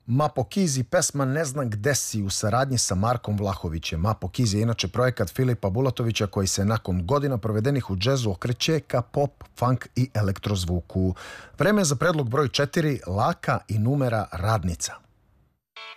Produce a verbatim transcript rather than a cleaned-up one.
Mapo Kizi, pesma Ne znam gde si u saradnji sa Markom Vlahovićem. Mapo Kizi je inače projekat Filipa Bulatovića koji se nakon godina provedenih u džezu okreće ka pop, funk i elektrozvuku. Vreme je za predlog broj četiri, Laka i numera Radnica.